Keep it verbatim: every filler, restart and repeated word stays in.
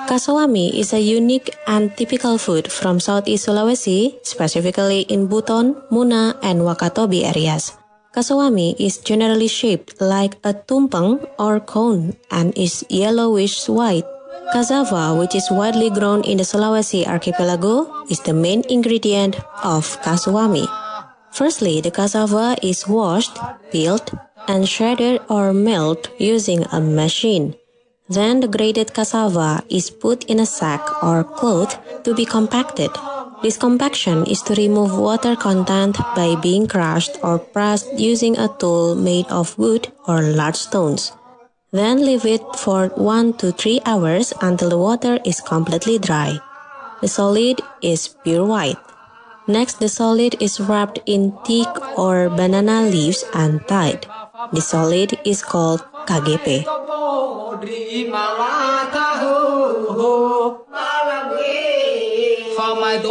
Kasawami is a unique and typical food from Southeast Sulawesi, specifically in Buton, Muna, and Wakatobi areas. Kasawami is generally shaped like a tumpeng or cone and is yellowish-white. Cassava, which is widely grown in the Sulawesi archipelago, is the main ingredient of kasawami. Firstly, the cassava is washed, peeled, and shredded or milled using a machine. Then the grated cassava is put in a sack or cloth to be compacted. This compaction is to remove water content by being crushed or pressed using a tool made of wood or large stones. Then leave it for one to three hours until the water is completely dry. The solid is pure white. Next, the solid is wrapped in teak or banana leaves and tied. The solid is called K G P.